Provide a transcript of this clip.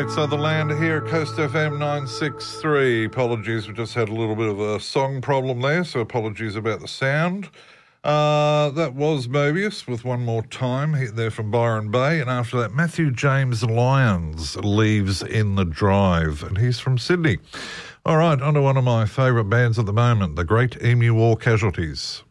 Great Sutherland here at Coast FM 963. Apologies, we just had a little bit of a song problem there, so apologies about the sound. That was Mobius with One More Time. They're from Byron Bay. And after that, Matthew James Lyons, Leaves in the Drive. And he's from Sydney. All right, on to one of my favourite bands at the moment, the Great Emu War Casualties.